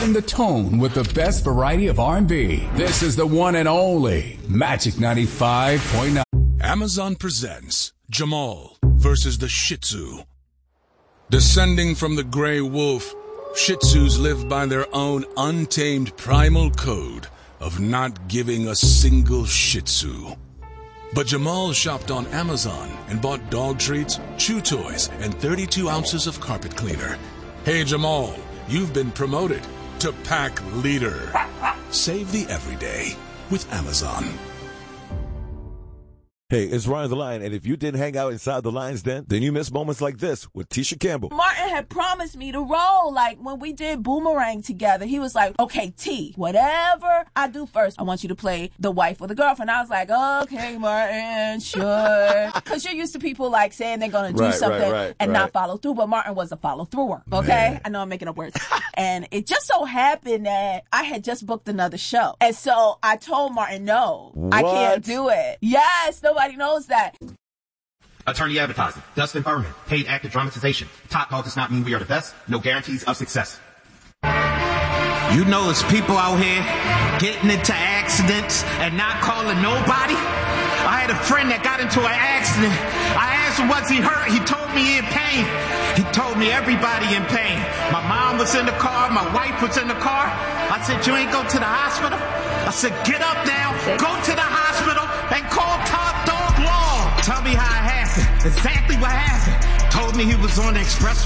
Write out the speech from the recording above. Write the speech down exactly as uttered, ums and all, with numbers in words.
setting the tone with the best variety of R and B. This is the one and only Magic ninety-five point nine. Amazon presents Jamal versus the Shih Tzu. Descending from the gray wolf, Shih Tzus live by their own untamed primal code of not giving a single Shih Tzu. But Jamal shopped on Amazon and bought dog treats, chew toys, and thirty-two ounces of carpet cleaner. Hey Jamal, you've been promoted to pack leader. Save the everyday with Amazon. Hey, it's Ryan the Lion, and if you didn't hang out inside the Lion's Den, then you miss moments like this with Tisha Campbell. Martin had promised me to roll, like, when we did Boomerang together. He was like, okay, T, whatever I do first, I want you to play the wife or the girlfriend. I was like, okay, Martin, sure. Because you're used to people, like, saying they're going to do right, something right, right, and right. not follow through, but Martin was a follow-througher, okay? Man. I know I'm making up words. And it just so happened that I had just booked another show. And so I told Martin, no, I What? can't do it. Yes, nobody knows that. Attorney advertising, Dustin Furman, paid actor dramatization. Top dog does not mean we are the best. No guarantees of success. You know there's people out here getting into accidents and not calling nobody. I had a friend that got into an accident. I asked him, was he hurt? He told me in pain. He told me everybody in pain. My mom was in the car. My wife was in the car. I said, you ain't go to the hospital? I said, get up now, go to the hospital and call Top Dog Law. Tell me how it happened. Exactly what happened. Told me he was on the express.